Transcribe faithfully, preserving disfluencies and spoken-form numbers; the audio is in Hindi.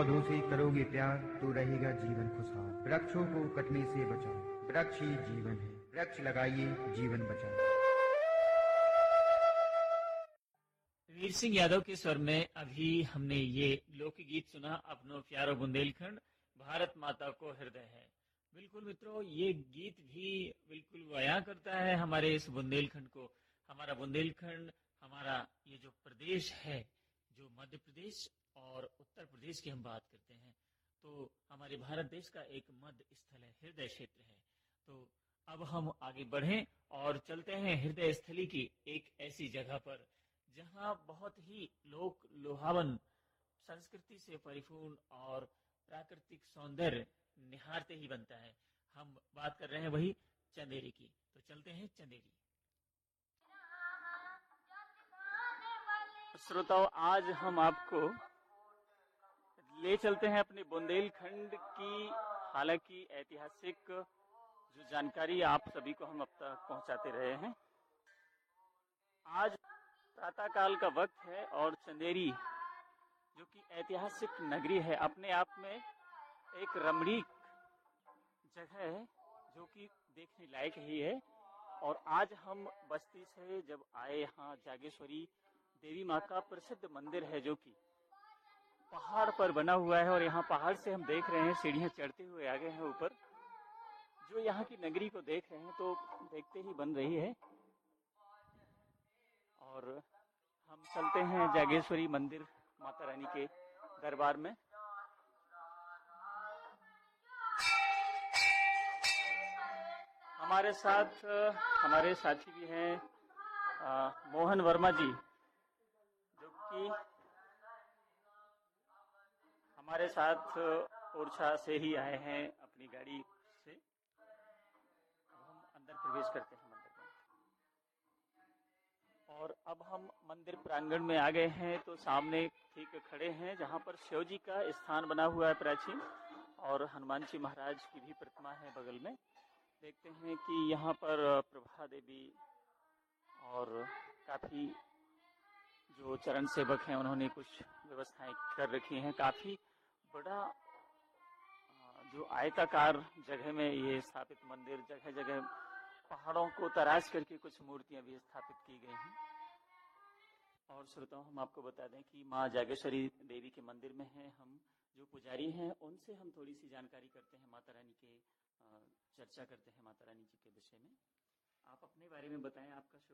पौधों से करोगे प्यार तो रहेगा जीवन खुशहाल। वृक्षों को कटने से बचाओ, वृक्ष ही जीवन है। वृक्ष लगाइए, जीवन बचाइए। वीर सिंह यादव के स्वर में अभी हमने ये लोकगीत सुना, अपनो प्यारो बुंदेलखंड, भारत माता को हृदय है। बिल्कुल मित्रों, ये गीत भी बिल्कुल बयां करता है हमारे इस बुंदेलखंड को। हमारा बुंदेलखंड, हमारा ये जो प्रदेश है, जो मध्य प्रदेश और उत्तर प्रदेश की हम बात करते हैं, तो हमारे भारत देश का एक मध्य स्थल है, हृदय क्षेत्र है। तो अब हम आगे बढ़ें और चलते हैं हृदय स्थली की एक ऐसी जगह पर जहां बहुत ही लोक लोहावन संस्कृति से परिपूर्ण और प्राकृतिक सौंदर्य निहारते ही बनता है। हम बात कर रहे हैं वही चंदेरी की। तो चलते हैं चंदेरी। श्रोताओं, आज हम आपको ले चलते हैं अपने बुंदेलखंड की, हालांकि ऐतिहासिक जो जानकारी आप सभी को हम अब तक पहुंचाते रहे हैं। आज प्रातः काल का वक्त है और चंदेरी जो कि ऐतिहासिक नगरी है, अपने आप में एक रमणीक जगह है जो कि देखने लायक ही है। और आज हम बस्ती से जब आए, यहाँ जागेश्वरी देवी माँ का प्रसिद्ध मंदिर है जो कि पहाड़ पर बना हुआ है, और यहाँ पहाड़ से हम देख रहे हैं सीढ़ियाँ चढ़ते हुए आ गए हैं ऊपर। जो यहाँ की नगरी को देख रहे हैं तो देखते ही बन रही है। और हम चलते हैं जागेश्वरी मंदिर माता रानी के दरबार में। हमारे साथ हमारे साथी भी हैं मोहन वर्मा जी, जो कि हमारे साथ ओरछा से ही आए हैं अपनी गाड़ी से। अब हम अंदर प्रवेश करते हैं मंदिर में, और अब हम मंदिर प्रांगण में आ गए हैं। तो सामने ठीक खड़े हैं जहां पर शिव जी का स्थान बना हुआ है प्राचीन, और हनुमान जी महाराज की भी प्रतिमा है बगल में। देखते हैं कि यहाँ पर प्रभा देवी और काफी जो चरण सेवक हैं उन्होंने कुछ व्यवस्थाएं कर रखी हैं। काफी बड़ा जो आयताकार जगह में ये स्थापित मंदिर, जगह जगह पहाड़ों को तराश करके कुछ मूर्तियां भी स्थापित की गई हैं। और श्रोताओं, हम आपको बता दें कि माँ जागेश्वरी देवी के मंदिर में हैं हम। जो पुजारी हैं उनसे हम थोड़ी सी जानकारी करते हैं, माता रानी के चर्चा करते हैं माता रानी जी के विषय में। आप अपने बारे में बताएं, आपका शुभ